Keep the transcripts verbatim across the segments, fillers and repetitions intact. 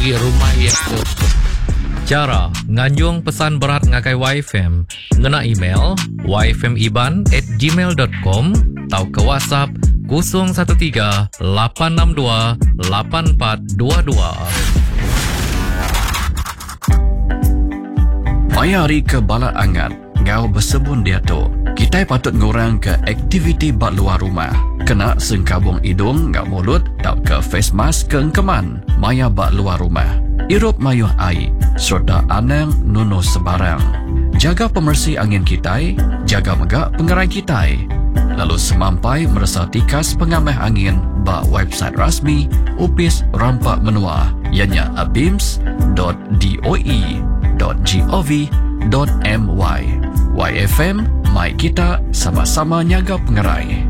di rumah ya. Cara nganjung pesan berat ngakai Y F M ngena email y f m iban at gmail dot com atau ke WhatsApp kosong satu tiga lapan enam dua lapan empat dua dua. Mayari ke bala angat ngau bersebun dia tu. Kita patut ngurang ke aktiviti bak luar rumah. Kena sengkabung hidung ngau mulut tau ke face mask ke engkeman maya bak luar rumah. Irup mayuh air serta anang nunuh sebarang. Jaga pemersih angin kitai, jaga megak pengerai kitai. Lalu semampai merasa tikas pengamah angin bak website rasmi Upis Rampak Menua ianya abims dot doe dot gov dot my. Y F M, mai kita sama-sama nyaga pengerai.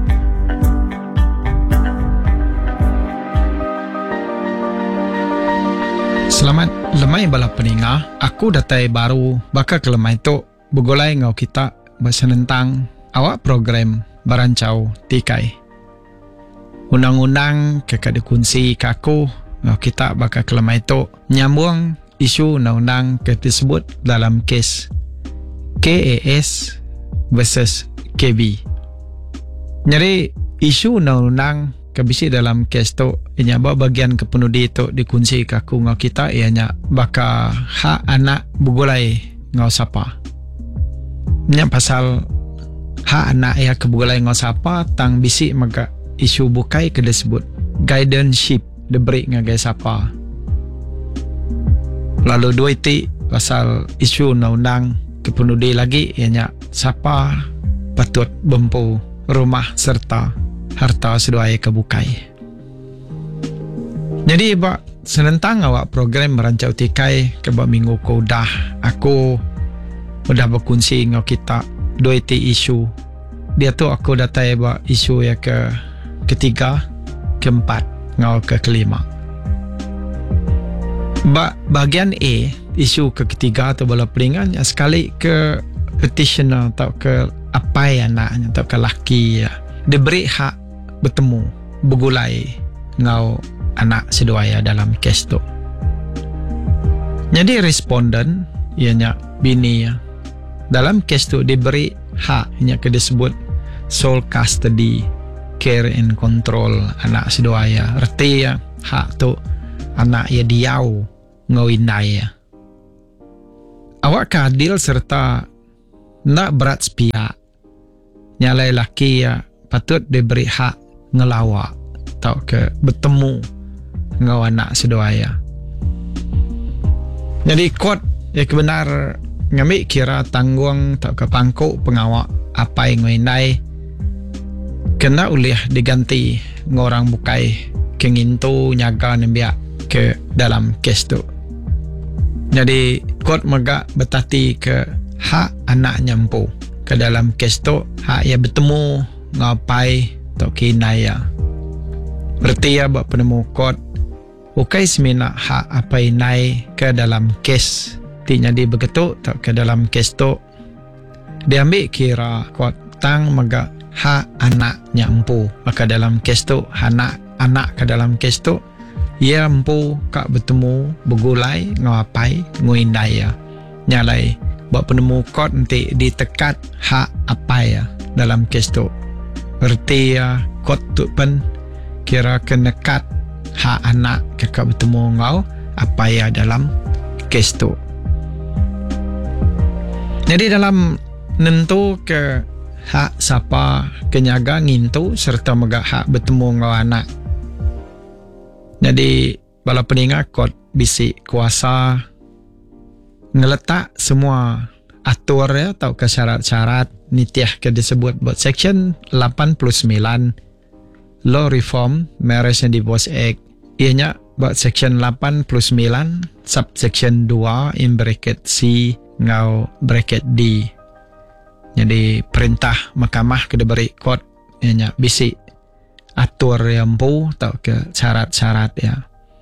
Selamat lemai bala peninga. Aku datai baru bakal ke lemai tu begolai ngau kita bersenentang awak program barancau tikai. Undang-undang kekak dikunci kaku ngau kita bakal ke lemai tu nyambung isu undang-undang ke disebut dalam kes K A S versus K B. Jadi isu undang-undang kebisi dalam kes tu ianya bawa bagian kepenudi tu dikunci kaku ngau kita ianya baka hak anak bugulai ngau sapa. Nya pasal hak anak ia kebugulai ngau sapa tang bisi maka isu bukai ke disebut guardianship diberi ngagai sapa. Lalu dua iti pasal isu undang-undang kepenudi lagi ianya siapa patut bempu rumah serta harta seduai kebukai. Jadi bak senentang awak program merancau tikai ke bak minggu ko dah aku udah berkunci ngau kita dua iti isu. Dia tu aku datai bak isu ya ke ketiga, keempat ngau ke kelima. Bak bagian A isu ke ketiga tu bola pelingan ya sekali ke petitioner atau ke apai anaknya atau ke laki ya diberi hak bertemu bergulai ngau anak seduaya dalam kes tu. Jadi responden ianya bini ya dalam kes tu diberi hak ianya ke disebut sole custody care and control anak seduaya. Erti ya hak tu anak ya diau ngau indai ya. Awak keadil serta nak berat sepihak. Nyalai laki ya patut diberi hak ngelawak atau ke bertemu ngau anak seduaya. Jadi kot ya kebenar ngambil kira tanggung atau ke pangkuk pengawak apa yang ngindai kena ulih diganti ngorang bukai kengintu nyaga nembiak ke dalam kes tu. Jadi kot megak betati ke hak anak nyampu ke dalam kes tu hak ia bertemu ngapai atau kinaya. Berarti ya bak penemu kot ukai semina hak apa inai ke dalam kes ti jadi begitu atau ke dalam kes tu diambil kira kot tang megak hak anak nyampu ke dalam kes tu anak anak ke dalam kes tu ia empu kak bertemu bergulai ngapai nguindai ya nyalai buat penemu kod nanti ditekat hak apa ya dalam kes tu. Berarti ya kod tu pun kira kenekat hak anak kakak bertemu ngau apa ya dalam kes tu. Jadi dalam nentu ke hak siapa kenyaga ngintu serta megak hak bertemu ngau anak. Jadi bala peninga kod bisi kuasa ngeletak semua atur ya atau ke syarat-syarat nitiah ke disebut buat section lapan puluh sembilan Law Reform Marriage and Divorce Act ianya buat section lapan puluh sembilan subsection dua in bracket C ngau bracket D. Jadi perintah mahkamah ke diberi kod ianya bisi atur yang pu atau ke syarat-syarat ya.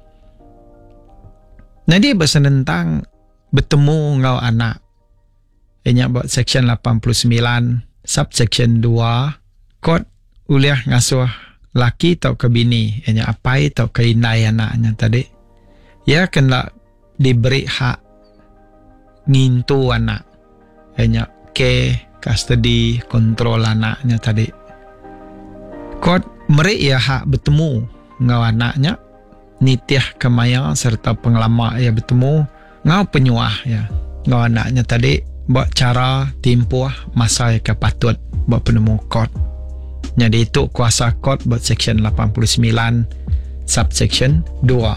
Jadi bersenentang bertemu ngau anak. Ianya buat section lapan puluh sembilan subsection dua kod uliah ngasuh laki atau ke bini. Ianya apai atau ke indai anaknya tadi. ia kena diberi hak ngintu anak, hanya ke custody kontrol anaknya tadi. Kot mereka ia hak bertemu ngau anaknya, nitiah kemaya serta pengelama ia bertemu ngau penyuah ya ngau anaknya tadi, buat cara tempoh masa yang patut buat penemu kot. Jadi itu kuasa kot buat section lapan puluh sembilan subsection dua.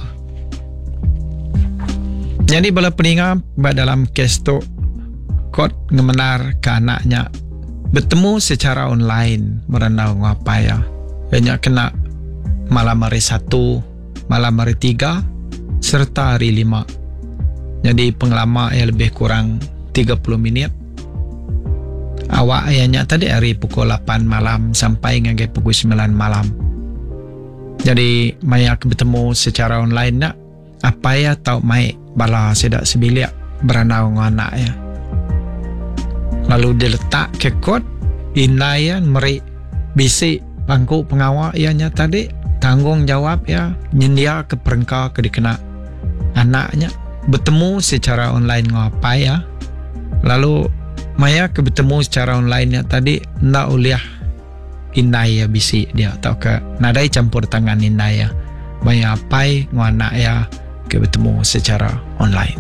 Jadi bila peningat buat dalam kes tu kot ngemenar ke anaknya bertemu secara online merandau ngapa ya. Banyak kena malam hari satu, malam hari tiga, serta hari lima. Jadi pengelama yang lebih kurang tiga puluh minit. Awak ayahnya tadi hari pukul lapan malam sampai ngagai pukul sembilan malam. Jadi maya bertemu secara online nak apa ya tau mai bala sedak sebilik beranau dengan anak ya. Lalu diletak ke kod inayan meri bisik bangku pengawal ianya tadi tanggung jawab ya nyendia ke perengkau ke dikena anaknya bertemu secara online ngapa ya. Lalu maya ke bertemu secara online ya tadi ndak uliah indai ya bisi dia atau ke nadai campur tangan indai ya maya apai ngana ya ke bertemu secara online.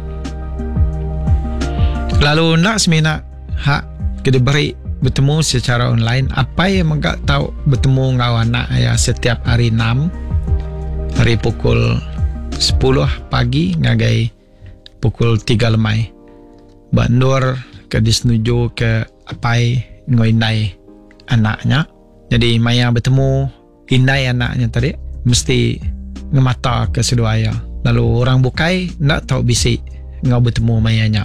Lalu nak semina hak ke diberi bertemu secara online, apa yang enggak tahu bertemu ngau anak ya setiap hari enam, hari pukul sepuluh pagi ngagai pukul tiga lemai. Bandur ke disenuju ke apai ngoinai anaknya. Jadi maya bertemu indai anaknya tadi mesti ngemata ke seduaya. Lalu orang bukai nak tahu bisik ngau bertemu mayanya.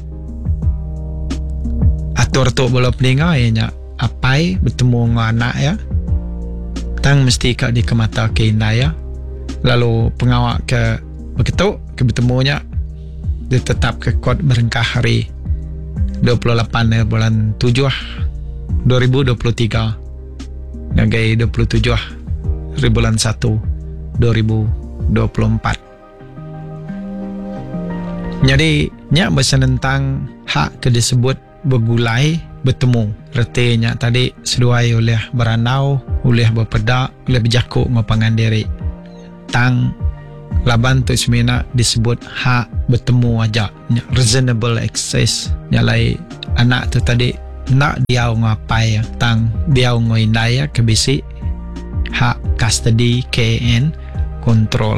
Atur tu bola peninga ianya apai bertemu dengan anak ya. Tang mesti kak di kemata ke indai ya. Lalu pengawal ke begitu ke bertemunya dia tetap ke kod berengkah hari dua puluh lapan bulan tujuh dua ribu dua puluh tiga ngagai dua puluh tujuh hari bulan satu dua ribu dua puluh empat. Jadi nya bahasa tentang hak ke disebut bergulai bertemu. Artinya tadi seduai oleh beranau, oleh berpedak, oleh berjakuk ngapangan diri. Tang laban tu semina disebut hak bertemu aja. Reasonable access. Nyalai anak tu tadi nak diau ngapai ya. Tang diau ngoindai ya kebisi hak custody, care and control.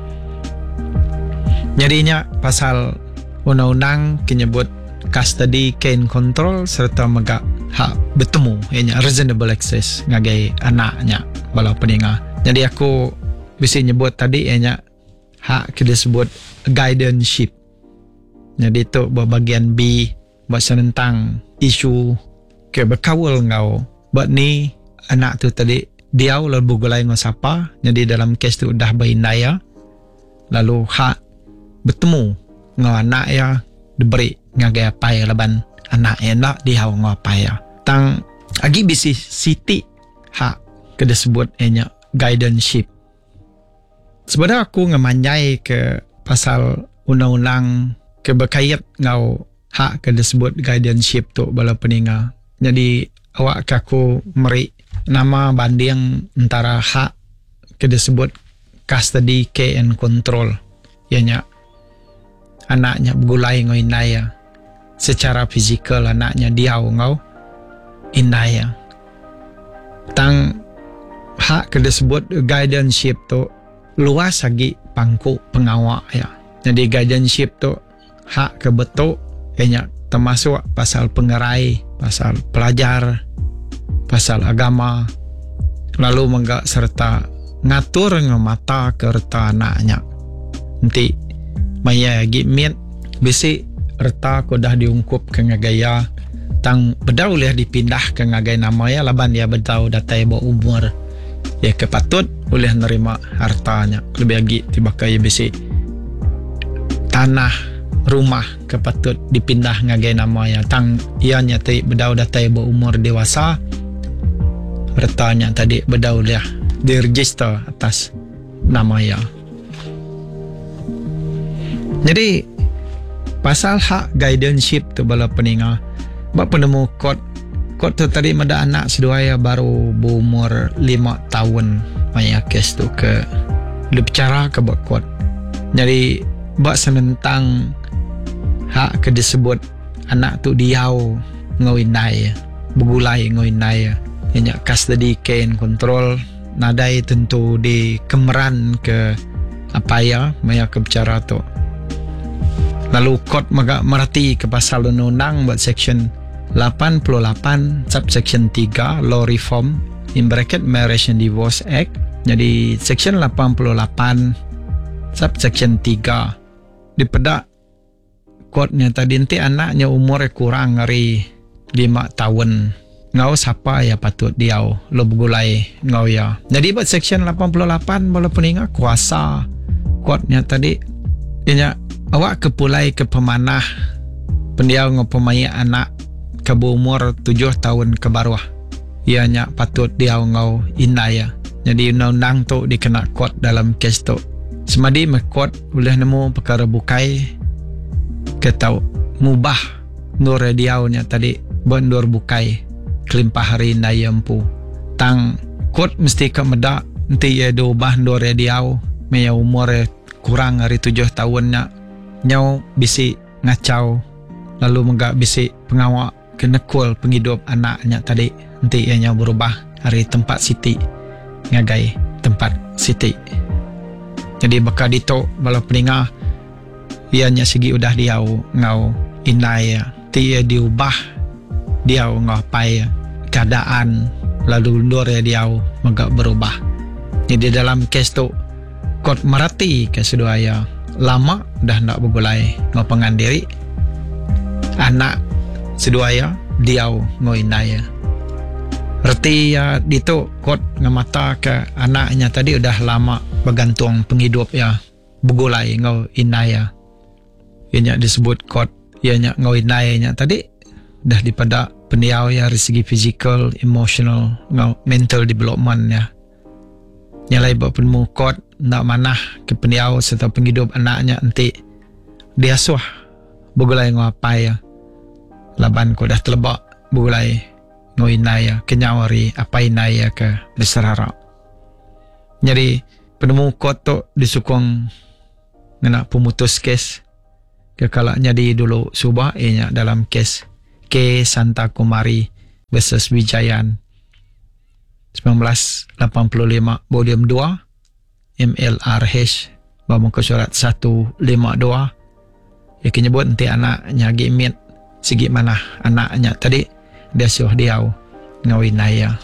Jadinya pasal undang-undang menyebut custody, care and control serta megak hak bertemu ianya reasonable access ngagai anaknya bala peninga. Jadi aku bisa nyebut tadi ianya hak kita sebut guardianship. Jadi itu bahagian B bahasa tentang isu ke berkawal ngau. Buat ni anak tu tadi dia lalu bergulai dengan siapa. Jadi dalam kes tu dah berindaya. Lalu hak bertemu dengan anak ya diberi ngagai apa ya laban anak ya nak dihau ngapa ya. Tang agi bisi siti hak ke disebut ianya guardianship. Sebenarnya aku ngemanjai ke pasal undang-undang ke berkait ngau hak ke disebut guardianship tu bala peninga. Jadi awak ke aku meri nama banding antara hak ke disebut custody, care and control. Ianya anaknya bergulai ngau indaya. Secara fizikal anaknya diau ngau indaya. Tang hak ke disebut guardianship tu luas lagi pangku pengawak ya. Jadi guardianship tu hak ke betul ianya termasuk pasal pengerai, pasal pelajar, pasal agama, lalu menggak serta ngatur ngemata ke reta anaknya. Nanti maya gimit bisi reta ko dah diungkup ke ngagaya tang bedau leh dipindah ke ngagai nama ya laban dia bedau datai bawa umur ya kepatut boleh nerima hartanya lebih lagi tiba kaya bisi tanah rumah kepatut dipindah ngagai nama ya tang ianya tadi bedau datai bawa umur dewasa hartanya tadi bedau leh diregister atas nama ya. Jadi pasal hak guardianship tu bala peninga, bak penemu kod kod tu tadi mada anak seduaya baru berumur lima tahun maya kes tu ke berbicara ke bak kod. Jadi bak senentang hak ke disebut anak tu diau ngawinai begulai ngawinai inya custody care and control nadai tentu di kemeran ke apa ya maya ke bicara tu. Lalu kod maga merati ke pasal undang-undang buat section lapan puluh lapan subsection tiga law reform in bracket marriage and divorce act. Jadi section lapan puluh lapan subsection tiga dipedak kodnya tadi nanti anaknya umurnya kurang dari lima tahun ngau siapa ya patut dia lo begulai ngau ya. Jadi buat section lapan puluh lapan walaupun ingat kuasa kodnya tadi inya awak kepulai ke pemanah pendiau ngopomai anak ke umur tujuh tahun ke bawah ianya patut dia ngau inaya. Jadi undang-undang tu dikena kod dalam kes tu semadi mekod boleh nemu perkara bukai ketau mubah nur radiaunya tadi bendur bukai kelimpah hari naya empu tang kod mesti ke medak nanti ia diubah nur radiau maya umur kurang dari tujuh tahunnya nyau bisi ngacau lalu menggak bisi pengawak kenekul penghidup anaknya tadi nanti ianya berubah hari tempat siti ngagai tempat siti. Jadi bakal dito bala peninga ianya segi udah diau ngau inai ti diubah diau ngapai keadaan lalu dore diau menggak berubah. Jadi dalam kes tu kod merati ke seduaya lama dah nak bergulai ngapangan diri anak seduaya diau ngoinaya reti ya dito kod ngamata ke anaknya tadi udah lama bergantung penghidup ya bergulai ngau inaya ianya disebut kod ianya ngau inaya tadi dah dipada pendiau ya dari segi physical emotional ngau mental development ya nyalai buat penemu kod nak manah ke pendiau serta penghidup anaknya nanti dia suah bergulai ngapai ya laban ko dah telebak bergulai ngoinaya kenyawari apa inaya ke beserara. Jadi penemu kod tu disukung ngena pemutus kes kekalaknya di dulu subah ianya dalam kes K Santa Kumari versus Wijayan sembilan belas lapan puluh lima volume dua M L R H muka surat seratus lima puluh dua ya kenyebut nanti anaknya gimit segi mana anaknya tadi dia suruh dia ngawin naya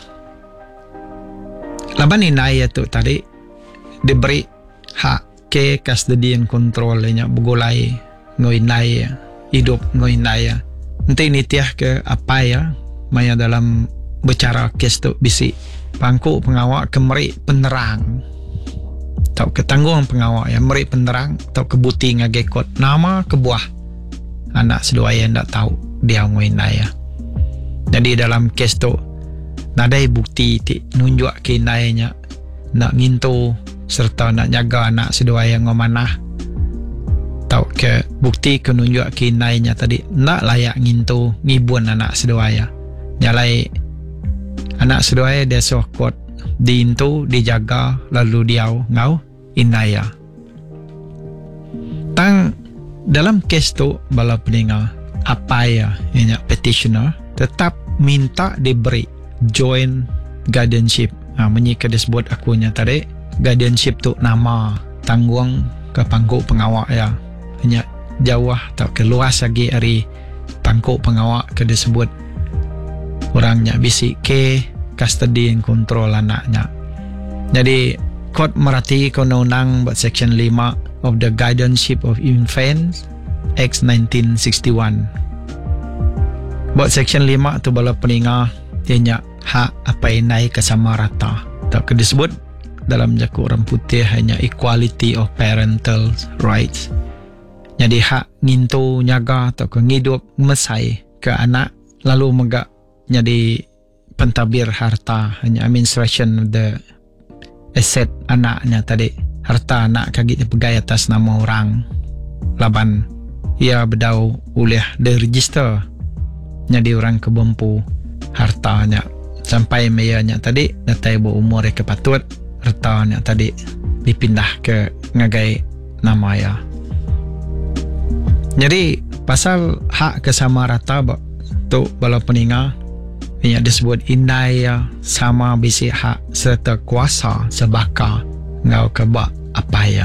laban inaya tu tadi diberi hak ke custody and control nya begulai ngawin naya hidup ngawin naya nanti ini tiah ke apa ya maya dalam bicara kes tu bisi pangku pengawak kemeri penerang atau ketanggung pengawak yang meri penerang atau kebuti ngagekot nama kebuah anak seduaya yang tak tahu dia ngoinaya. Jadi dalam kes tu nadai bukti ti nunjuk ke inainya nak ngintu serta nak jaga anak seduaya ngomanah tau ke bukti ke nunjuk ke inainya tadi nak layak ngintu ngibun anak seduaya nyalai anak seduaya dia suah kot diintu dijaga lalu diau ngau inaya. Tang dalam kes tu bala peninga apa ya ianya petitioner tetap minta diberi joint guardianship. Ha, menyika disebut akunya tadi guardianship tu nama tanggung ke pangku pengawak ya hanya jauh atau ke luas lagi dari pangku pengawak ke disebut orangnya bisi ke custody and control anaknya. Jadi kod merati undang-undang buat section lima of the Guardianship of Infants Act nineteen sixty-one. Buat section lima tu bala peninga ianya hak apa inai kesama rata tak ke disebut dalam jaku orang putih hanya equality of parental rights. Jadi hak ngintu nyaga atau ke ngidup mesai ke anak lalu megak jadi pentabir harta hanya administration of the asset anaknya tadi harta anak kagit pegai atas nama orang laban ia bedau oleh diregister jadi orang kebempu hartanya sampai mayanya tadi datai berumur ke patut hartanya tadi dipindah ke ngagai nama ya. Jadi pasal hak kesamarata tu bala peninga yang disebut indai ya sama bisi hak serta kuasa sebaka ngau kebak apa ya.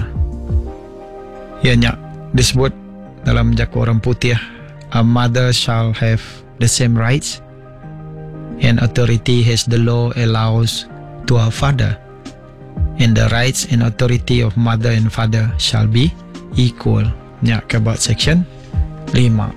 Ianya disebut dalam jaku orang putih, a mother shall have the same rights and authority as the law allows to her father, and the rights and authority of mother and father shall be equal. Nya kebat section lima.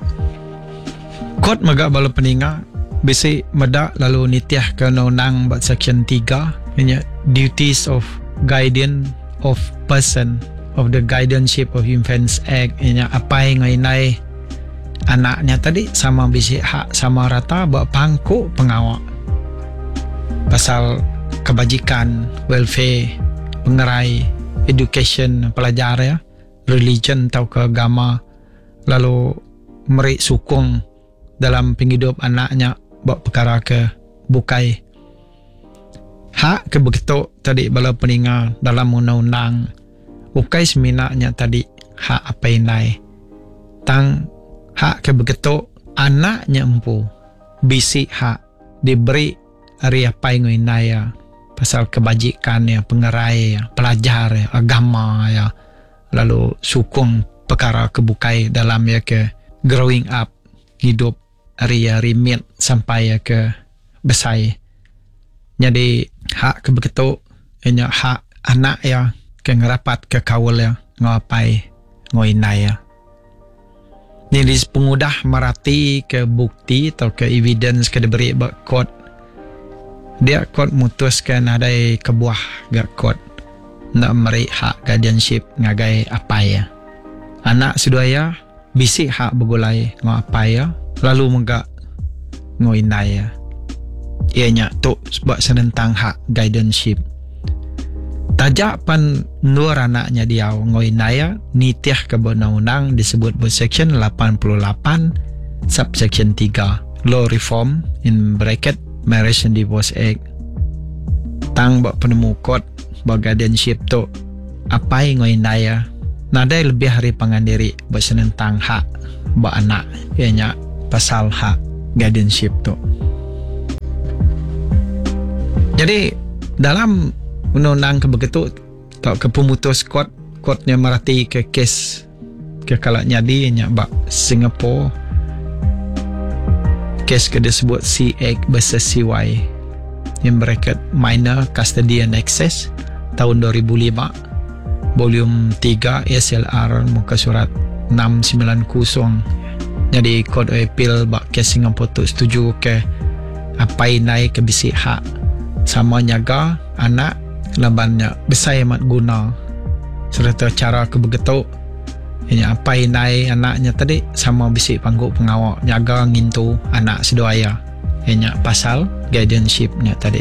Kod maga bala peninga bisi medak lalu nitiah ke undang bat section tiga, nya duties of guardian of person of the guardianship of infants act, nya apa yang ngai anaknya tadi sama bisi hak sama rata buat pangku pengawak pasal kebajikan, welfare, pengerai, education, pelajar ya, religion atau keagama, lalu merik sukung dalam penghidup anaknya buat perkara ke bukai hak ke begitu tadi bala peninga dalam undang-undang bukai seminaknya tadi hak apa inai tang hak ke begitu anaknya empu bisi hak diberi hari apa yang inai ya pasal kebajikan ya, pengerai ya, pelajar ya, agama ya, lalu sukung perkara kebukai dalam ya ke growing up hidup hari ya remit sampai ya ke besar. Jadi hak ke begitu nya hak anak ya ke ngerapat ke kawal ya ngapai ngoinai ya. Jadi pengudah merati ke bukti atau ke evidence ke diberi bak kod dia kod mutuskan ada kebuah gak kod nak meri hak guardianship ngagai apa ya anak sudaya bisi hak begulai ngapai ya lalu megak ngoinai ya ianya tu sebab senentang hak guardianship tajak pan nur anaknya dia ngoinai ya nitiah ke undang-undang disebut ber section lapan puluh lapan subsection tiga law reform in bracket marriage and divorce act tang bak penemu kod bak guardianship tu apa yang ngoinai ya nadai lebih hari pangandiri bak senentang hak bak anak ianya pasal hak guardianship tu. Jadi dalam undang-undang kebegitu tak ke pemutus kod kodnya merati ke kes ke kalak nyadi nya bak Singapore kes ke disebut C Act versus C Y yang bracket minor custody and access tahun dua ribu lima volume tiga S L R muka surat enam sembilan kosong. Jadi kod appeal bak kes Singapore tu setuju ke apa naik ke bisi hak sama nyaga anak labannya besar amat guna serta cara kebegitu ini apa naik anaknya tadi sama bisi panggung pengawak nyaga ngintu anak sedoaya ini pasal guardianshipnya tadi.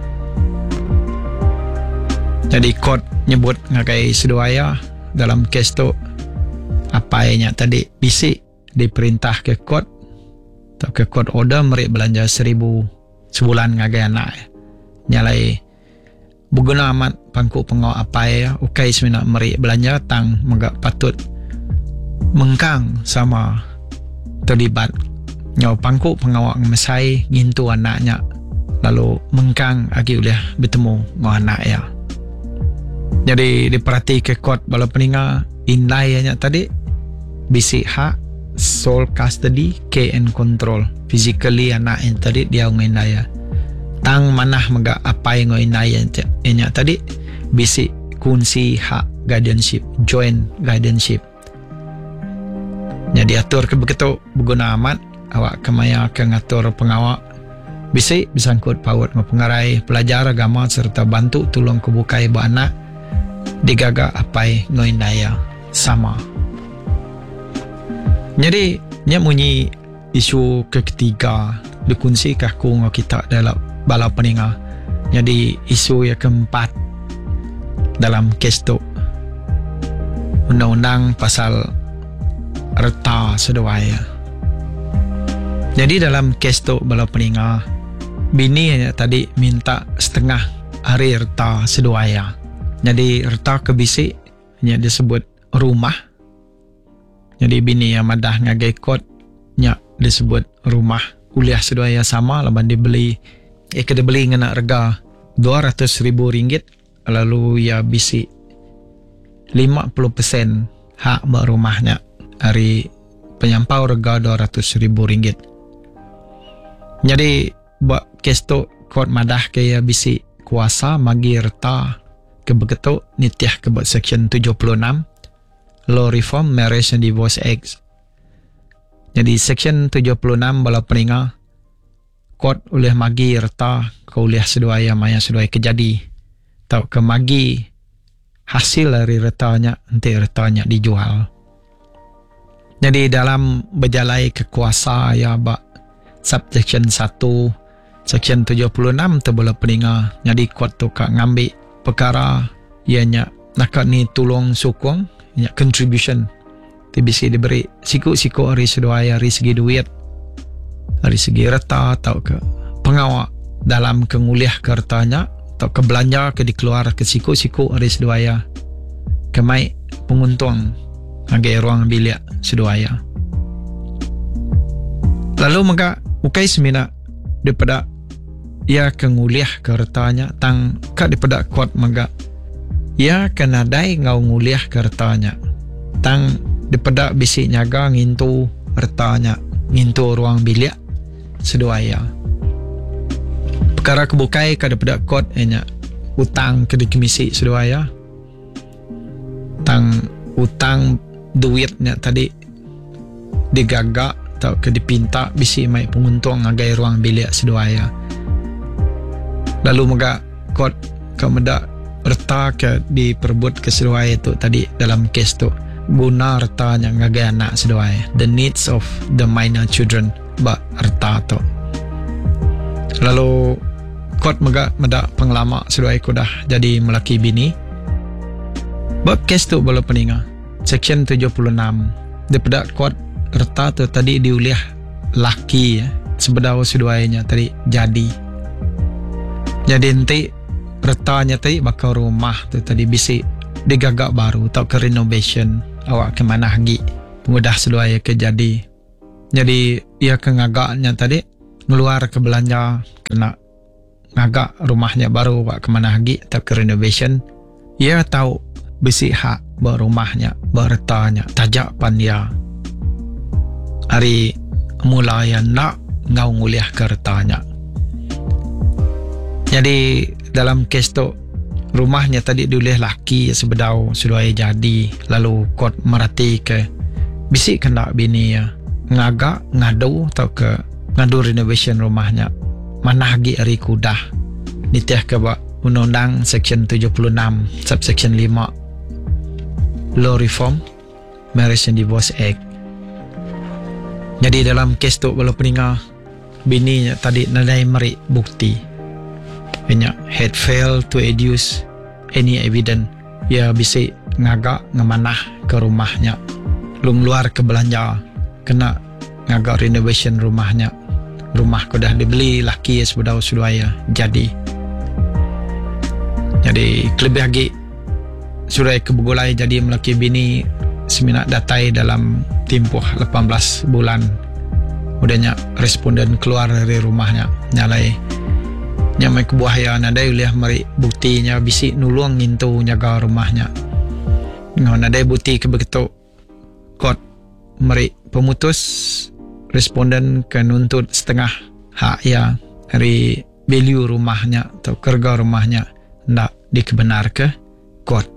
Jadi kod nyebut ngakai sedoaya dalam kes tu apa yang tadi bisi diperintah ke kod atau ke kod order merik belanja seribu sebulan ngagai anak nyalai berguna amat pangku pengawal apa ya ukai semina merik belanja tang megak patut mengkang sama terlibat nyau pangku pengawal mesai ngintu anaknya lalu mengkang agi udah bertemu dengan anak ya. Jadi diperhati ke kod bala peninga inlainya tadi bisi hak sole custody care and control physically anak yang tadi dia nginai tang manah megak apa yang nginai nya tadi bisi kunci hak guardianship joint guardianship nya diatur ke begitu berguna amat awak kemaya ke ngatur pengawak bisi bisangkut paut pengarai pelajar agama serta bantu tolong kebukai ba anak digaga apai ngoinaya sama. Jadi nya munyi isu ketiga dikunci kahku ngo kita dalam bala peninga. Jadi isu yang keempat dalam kes tu undang-undang pasal reta seduaya. Jadi dalam kes tu bala peninga, bini hanya tadi minta setengah hari reta seduaya. Jadi reta kebisi hanya disebut rumah. Jadi bini yang madah ngagai kot nya disebut rumah. Uliah seduaya sama laban dibeli eh kena beli ngena rega dua ratus ribu ringgit, lalu ya bisi lima puluh persen hak berumahnya hari penyampau rega dua ratus ribu ringgit. Jadi buat kes tu kot madah kaya bisi kuasa magi reta ke begitu nitiah ke buat section tujuh puluh enam Law Reform Marriage and Divorce Act. Jadi section tujuh puluh enam bala peninga kot oleh magi reta ke uliah seduaya maya seduaya kejadi tau ke magi hasil dari retanya nanti retanya dijual. Jadi dalam berjalai kekuasa ya bak subsection satu section tujuh puluh enam tu bala peninga. Jadi kot tu kak ngambil perkara ianya nak ni tolong sokong nya contribution ti bisi diberi siku-siku hari seduaya dari segi duit, dari segi reta atau ke pengawak dalam kenguliah ke retanya atau ke belanja ke dikeluar ke siku-siku hari seduaya kemai penguntung agai ruang bilik seduaya. Lalu maka ukai semina daripada ia kenguliah ke retanya tang kak daripada kuat maka ia kena dai ngau nguliah ke retanya tang daripada bisi nyaga ngintu retanya ngintu ruang bilik seduaya. Perkara kebukai ke daripada kot enya utang ke dikemisi seduaya tang utang duitnya tadi digagak atau ke dipinta bisi mai penguntung agai ruang bilik seduaya. Lalu maka kot ke meda reta ke diperbut ke seduaya itu tadi dalam kes tu guna reta yang ngagai anak seduaya, the needs of the minor children ba reta tu. Lalu kot mega meda penglama seduaya ku dah jadi melaki bini. Bab kes tu bala peninga section tujuh puluh enam daripada kot reta tu tadi diuliah laki ya, sebedau seduayanya tadi jadi. Jadi nanti retanya tadi bakal rumah tu tadi bisi digagak baru atau ke renovation awak ke mana lagi pengudah seduaya ke jadi. Jadi ia ke ngagaknya tadi ngeluar ke belanja kena ngagak rumahnya baru awak ke mana lagi atau ke renovation. Ia tahu bisi hak berumahnya berretanya tajak pan dia hari mula yang nak ngau nguliah ke retanya. Jadi dalam kes tu rumahnya tadi diulih laki sebedau seduaya jadi, lalu kot merati ke bisi kena bini ya ngagak ngadu atau ke ngadu renovation rumahnya mana lagi hari kudah nitiah ke bak undang-undang section tujuh puluh enam subsection lima Law Reform Marriage and Divorce Act. Jadi dalam kes tu bala peninga bini tadi nadai meri bukti banyak had failed to adduce any evidence ia bisi ngagak ngemanah ke rumahnya lung luar ke belanja kena ngagak renovation rumahnya rumah ko dah dibeli laki sebedau seduaya jadi. Jadi kelebih lagi surai kebegulai jadi melaki bini seminat datai dalam tempoh lapan belas bulan udahnya responden keluar dari rumahnya nyalai nyamai kebuahaya nadai uliah mari buktinya bisi nulung ngintu nyaga rumahnya ngau nadai bukti ke begitu kot mari pemutus responden ke nuntut setengah hak ya dari value rumahnya atau kerja rumahnya ndak dikebenar ke kot.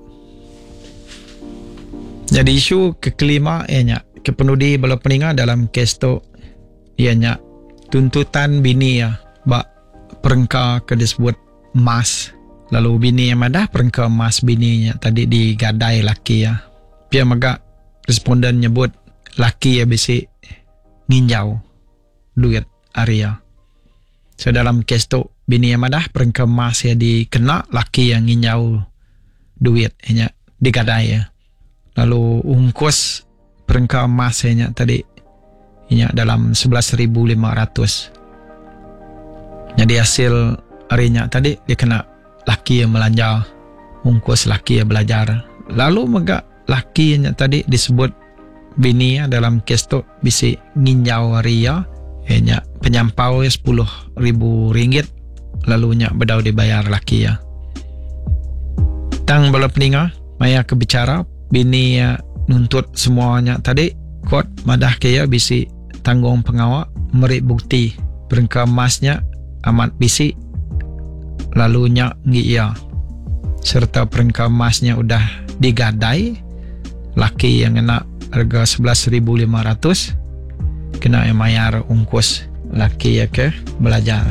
Jadi isu kekelima ianya kepenudi bala peninga dalam kes tu ianya tuntutan bini ya bak perengka ke disebut mas, lalu bini yang madah perengka mas bininya tadi digadai laki ya pia maga responden nyebut laki ya bisi nginjau duit area. So dalam kes tu bini yang madah perengka mas ya dikena laki yang nginjau duit hanya digadai ya. Lalu ungkus perengkau emas nya tadi nya dalam sebelas ribu lima ratus. Jadi hasil harinya tadi dia kena laki yang melanja, ungkus laki yang belajar. Lalu mega laki nya tadi disebut bini ya, dalam kes tu bisi nginjau ria nya penyampau sepuluh ribu ringgit, lalu nya bedau dibayar laki ya. Tang bala peninga maya kebicara bini ya nuntut semuanya tadi kot madah kaya bisi tanggung pengawal meri bukti perengkau emasnya amat bisi, lalu nya ngiya serta perengkau emasnya udah digadai, laki yang kena harga sebelas ribu lima ratus kena bayar ungkus laki ya ke belajar.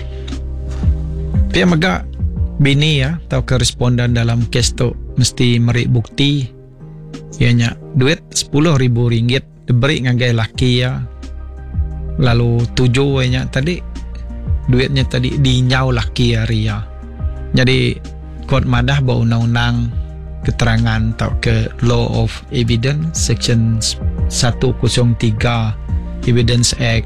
Pia mega bini ya atau koresponden dalam kes tu mesti meri bukti ianya duit sepuluh ribu ringgit diberi ngagai laki ya, lalu tujuh ianya tadi duitnya tadi dinyau laki ya ria. Jadi kod madah bawa undang-undang keterangan atau ke Law of Evidence Section seratus tiga Evidence Act.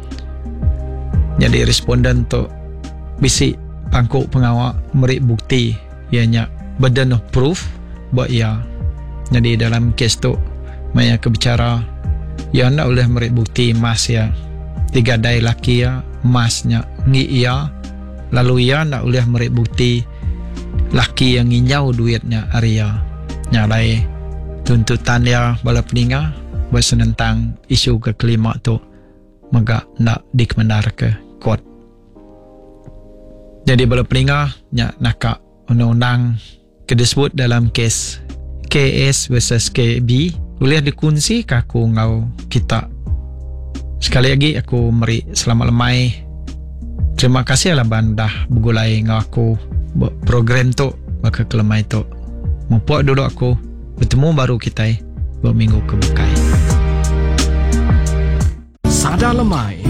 Jadi responden tu bisi pangkuk pengawal meri bukti ianya burden of proof buat ia. Jadi dalam kes tu maya kebicara ia nak boleh meri bukti emas ya tiga dai laki ya emasnya ngi ia, lalu ia nak boleh meri bukti laki yang nginjau duitnya Arya. Nyalai tuntutan ya bala peninga bersenentang isu ke kelima tu maka nak dikebenar ke kot. Jadi bala peninga nya nakak undang-undang kedisebut dalam kes K S versus K B boleh dikunci ke aku ngau kita. Sekali lagi aku meri selamat lemai. Terima kasih lah bandah begulai ngau aku program tu maka kelemai tu mempuak dulu aku bertemu baru kita berminggu kebukai. Sada lemai